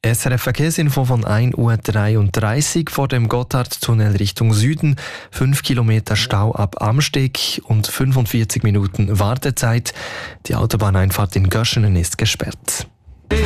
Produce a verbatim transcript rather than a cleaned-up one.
S R F-Verkehrsinfo von ein Uhr dreiunddreißig vor dem Gotthardtunnel Richtung Süden. Fünf Kilometer Stau ab Amsteg und fünfundvierzig Minuten Wartezeit. Die Autobahneinfahrt in Göschenen ist gesperrt.